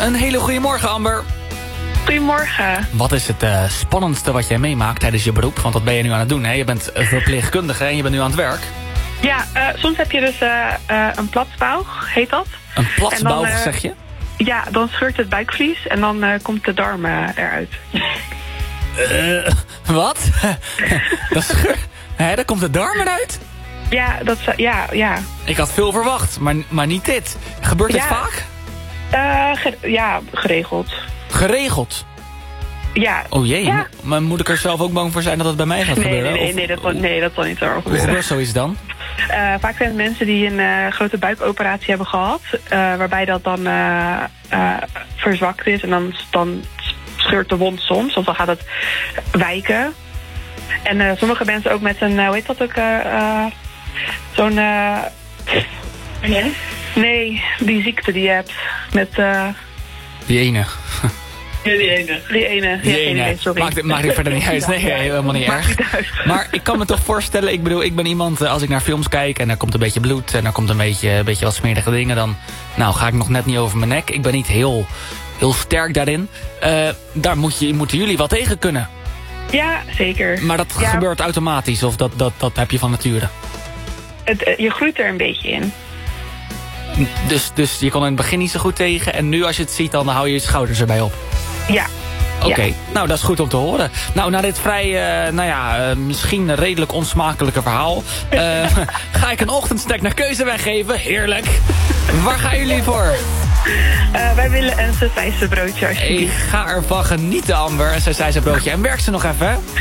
Een hele goede morgen, Amber. Goedemorgen. Wat is het spannendste wat jij meemaakt tijdens je beroep? Want dat ben je nu aan het doen, hè? Je bent verpleegkundige en je bent nu aan het werk. Ja, soms heb je dus een platsbouw, heet dat. Een platsbouw, dan, zeg je? Ja, dan scheurt het buikvlies en dan komt de darm eruit. Wat? Daar komt de darm eruit? Ja, ja. Ik had veel verwacht, maar niet dit. Gebeurt dit vaak? Geregeld. Geregeld? Ja. Oh jee, ja. Maar moet ik er zelf ook bang voor zijn dat het bij mij gaat gebeuren? Nee, dat zal niet zo Hoe gebeuren. gebeurt zoiets dan? Vaak zijn het mensen die een grote buikoperatie hebben gehad, waarbij dat dan verzwakt is en dan scheurt de wond soms, of dan gaat het wijken. En sommige mensen ook met een, hoe heet dat ook, zo'n... Nee, die ziekte die je hebt met... Die ene. Ja, die ene. Sorry. Maakt het verder niet uit. Nee, helemaal niet erg. Maar ik kan me toch voorstellen, ik bedoel, ik ben iemand, als ik naar films kijk en er komt een beetje bloed en er komt een beetje wat smerige dingen, dan ga ik nog net niet over mijn nek. Ik ben niet heel sterk daarin. Daar moeten jullie wel tegen kunnen. Ja, zeker. Maar dat gebeurt automatisch of dat heb je van nature? Je groeit er een beetje in. Dus je kon in het begin niet zo goed tegen en nu als je het ziet, dan hou je je schouders erbij op. Ja. Oké, nou dat is goed om te horen. Nou, na dit vrij, misschien redelijk onsmakelijke verhaal... ga ik een ochtendsnack naar keuze weggeven. Heerlijk. Waar gaan jullie voor? Wij willen een sausijzenbroodje, alsjeblieft. Ik ga ervan genieten, Amber. Een sausijzenbroodje. En werk ze nog even, hè?